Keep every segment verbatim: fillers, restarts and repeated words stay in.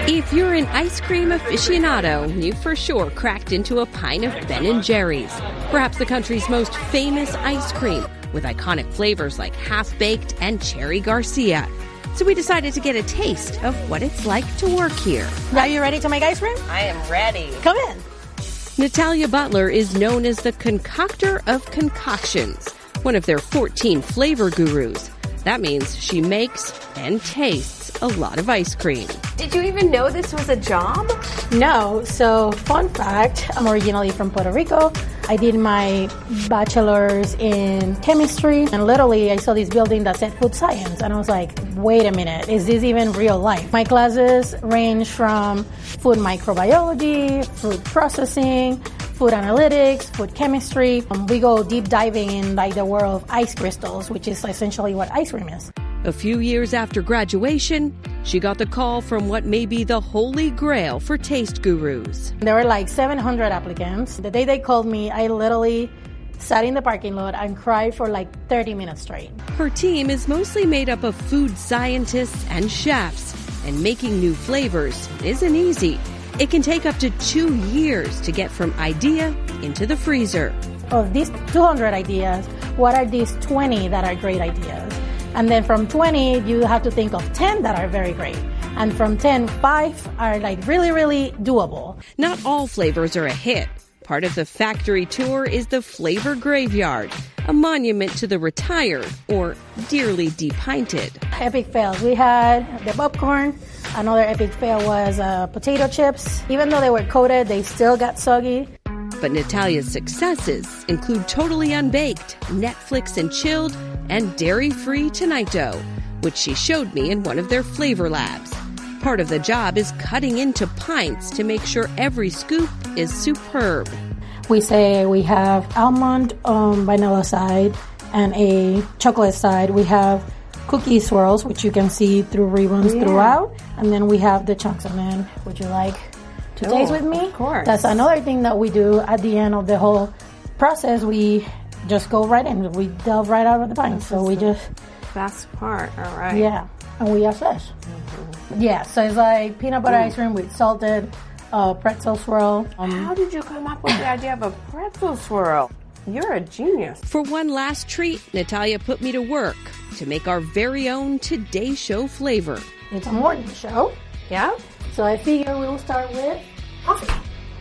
If you're an ice cream aficionado, you for sure cracked into a pint of Ben and Jerry's, perhaps the country's most famous ice cream, with iconic flavors like Half-Baked and Cherry Garcia. So we decided to get a taste of what it's like to work here. Are you ready to make ice cream? I am ready. Come in. Natalia Butler is known as the concoctor of concoctions, one of their fourteen flavor gurus. That means she makes and tastes a lot of ice cream. Did you even know this was a job? No. So, fun fact, I'm originally from Puerto Rico. I did my bachelor's in chemistry, and literally I saw this building that said food science, and I was like, wait a minute, is this even real life? My classes range from food microbiology, food processing, food analytics, food chemistry. Um, we go deep diving in like the world of ice crystals, which is essentially what ice cream is. A few years after graduation, she got the call from what may be the holy grail for taste gurus. There were like seven hundred applicants. The day they called me, I literally sat in the parking lot and cried for like thirty minutes straight. Her team is mostly made up of food scientists and chefs, and making new flavors isn't easy. It can take up to two years to get from idea into the freezer. Of these two hundred ideas, what are these twenty that are great ideas? And then from twenty, you have to think of ten that are very great. And from ten, five are like really, really doable. Not all flavors are a hit. Part of the factory tour is the Flavor Graveyard, a monument to the retired or dearly depinted. Epic fails. We had the popcorn. Another epic fail was uh, potato chips. Even though they were coated, they still got soggy. But Natalia's successes include totally unbaked, Netflix and chilled, and dairy-free Tonight Dough, which she showed me in one of their flavor labs. Part of the job is cutting into pints to make sure every scoop is superb. We say we have almond um, vanilla side and a chocolate side. We have cookie swirls, which you can see through ribbons yeah. throughout. And then we have the chunks. And then, would you like to oh, taste with me? Of course. That's another thing that we do at the end of the whole process. We just go right in. We delve right out of the pint. So we just... Best part. All right. Yeah. And we assess. Mm-hmm. Yeah. So it's like peanut butter Ooh. ice cream with salted uh, pretzel swirl. Um, How did you come up with the idea of a pretzel swirl? You're a genius. For one last treat, Natalia put me to work to make our very own Today Show flavor. It's a morning show. Yeah. So I figure we'll start with coffee.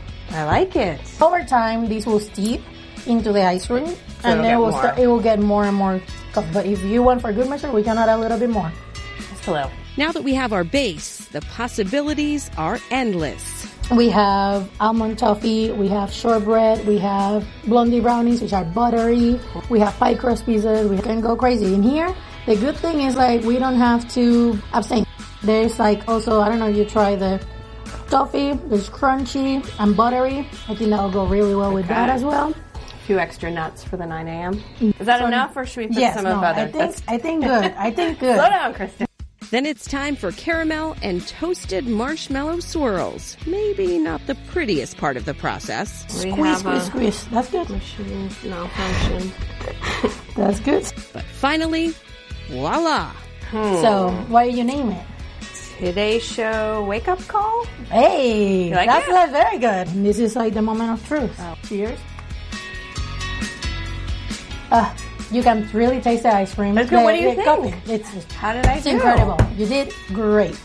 I like it. Over time, these will steep into the ice cream, so and then we'll start, it will get more and more coffee. But if you want for good measure, we can add a little bit more. Just a little. Now that we have our base, the possibilities are endless. We have almond toffee, we have shortbread, we have blondie brownies, which are buttery, we have pie crust pizzas, we can go crazy. In here, the good thing is like we don't have to abstain. There's like also, I don't know if you try the toffee, it's crunchy and buttery. I think that'll go really well with okay. that as well. A few extra nuts for the nine a.m. Is that so, enough or should we put yes, some no, of other? I think, I think good. I think good. Slow down, Kristen. Then it's time for caramel and toasted marshmallow swirls. Maybe not the prettiest part of the process. We squeeze, squeeze, squeeze. That's good. Machine malfunction. That's good. But finally, voila. Hmm. So, why do you name it? Today Show Wake Up Call? Hey, like that's it? like very good. This is like the moment of truth. Oh. Cheers. Uh, you can really taste the ice cream. That's good. The, what do you the think? Coffee. It's, How did I it's do? It's incredible. You did great.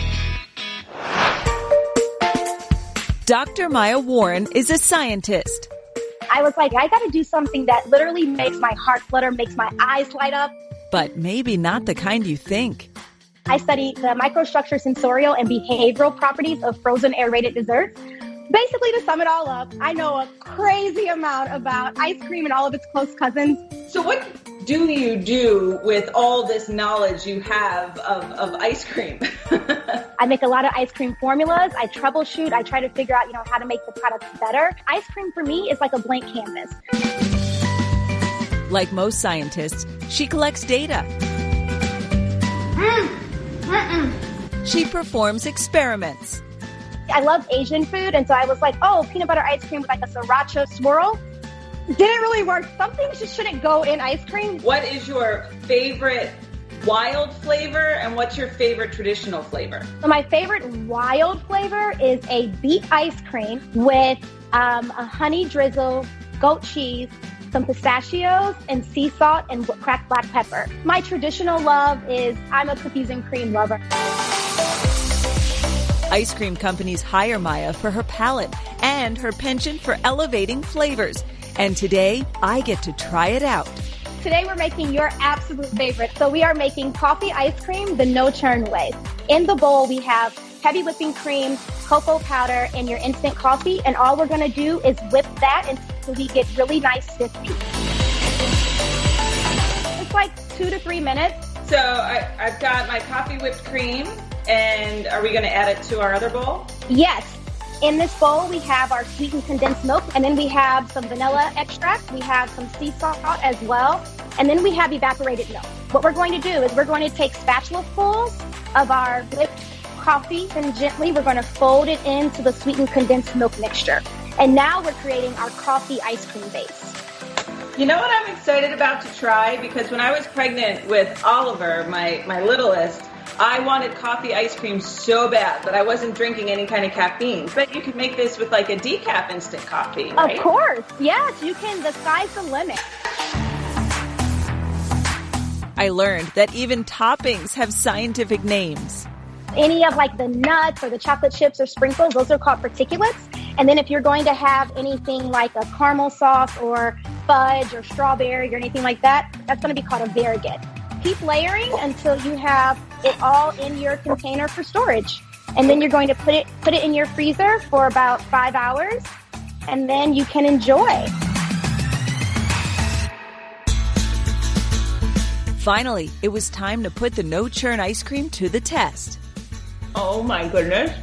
Doctor Maya Warren is a scientist. I was like, I got to do something that literally makes my heart flutter, makes my eyes light up. But maybe not the kind you think. I study the microstructure, sensorial, and behavioral properties of frozen aerated desserts. Basically, to sum it all up, I know a crazy amount about ice cream and all of its close cousins. So what do you do with all this knowledge you have of, of ice cream? I make a lot of ice cream formulas. I troubleshoot. I try to figure out, you know, how to make the product better. Ice cream for me is like a blank canvas. Like most scientists, she collects data. Mm. Mm-mm. She performs experiments. I love Asian food, and so I was like, oh, peanut butter ice cream with like a sriracha swirl. Didn't really work. Some things just shouldn't go in ice cream. What is your favorite wild flavor, and what's your favorite traditional flavor? So my favorite wild flavor is a beet ice cream with um, a honey drizzle, goat cheese, some pistachios, and sea salt and cracked black pepper. My traditional love is I'm a cookies and cream lover. Ice cream companies hire Maya for her palate and her penchant for elevating flavors. And today, I get to try it out. Today we're making your absolute favorite. So we are making coffee ice cream the no-churn way. In the bowl, we have heavy whipping cream, cocoa powder, and your instant coffee. And all we're going to do is whip that until we get really nice stiff peaks. It's like two to three minutes. So I, I've got my coffee whipped cream, and are we going to add it to our other bowl? Yes. In this bowl, we have our sweetened condensed milk, and then we have some vanilla extract. We have some sea salt as well, and then we have evaporated milk. What we're going to do is we're going to take spatulafuls of our whipped coffee, and gently we're going to fold it into the sweetened condensed milk mixture. And now we're creating our coffee ice cream base. You know what I'm excited about to try? Because when I was pregnant with Oliver, my, my littlest, I wanted coffee ice cream so bad, but I wasn't drinking any kind of caffeine. But you could make this with like a decaf instant coffee, right? Of course. Yes, you can. The sky's the limit. I learned that even toppings have scientific names. Any of like the nuts or the chocolate chips or sprinkles, those are called particulates. And then if you're going to have anything like a caramel sauce or fudge or strawberry or anything like that, that's going to be called a variegate. Keep layering until you have it all in your container for storage. And then you're going to put it put it in your freezer for about five hours, and then you can enjoy. Finally, it was time to put the no-churn ice cream to the test. Oh my goodness.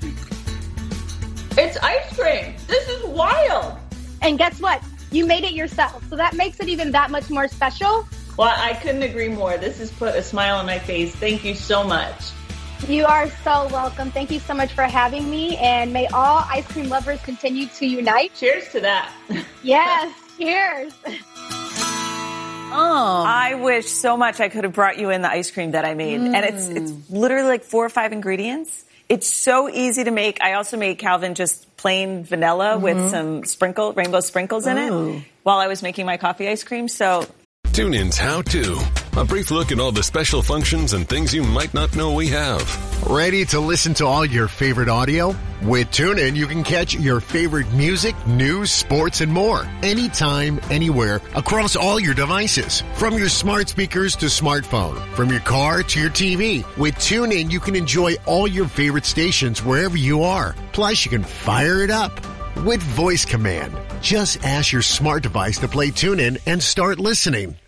It's ice cream. This is wild. And guess what? You made it yourself. So that makes it even that much more special. Well, I couldn't agree more. This has put a smile on my face. Thank you so much. You are so welcome. Thank you so much for having me. And may all ice cream lovers continue to unite. Cheers to that. Yes, cheers. Oh, I wish so much I could have brought you in the ice cream that I made. Mm. And it's it's literally like four or five ingredients. It's so easy to make. I also made Calvin just plain vanilla mm-hmm. with some sprinkle, rainbow sprinkles in Ooh. it while I was making my coffee ice cream. So TuneIn's How To. A brief look at all the special functions and things you might not know we have. Ready to listen to all your favorite audio? With TuneIn, you can catch your favorite music, news, sports, and more. Anytime, anywhere, across all your devices. From your smart speakers to smartphone. From your car to your T V. With TuneIn, you can enjoy all your favorite stations wherever you are. Plus, you can fire it up with voice command. Just ask your smart device to play TuneIn and start listening.